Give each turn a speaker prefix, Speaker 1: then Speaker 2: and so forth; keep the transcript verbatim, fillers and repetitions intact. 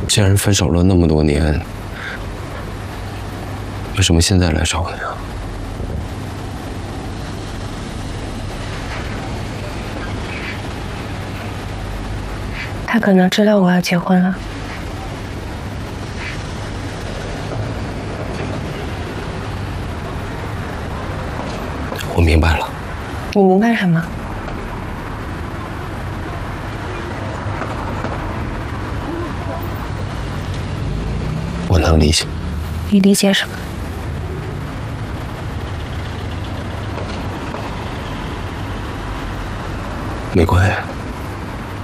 Speaker 1: 既然分手了那么多年，为什么现在来找我呀？
Speaker 2: 他可能知道我要结婚了。
Speaker 1: 我明白了。
Speaker 2: 你明白什么？
Speaker 1: 我能理解。
Speaker 2: 你理解什么？
Speaker 1: 玫瑰。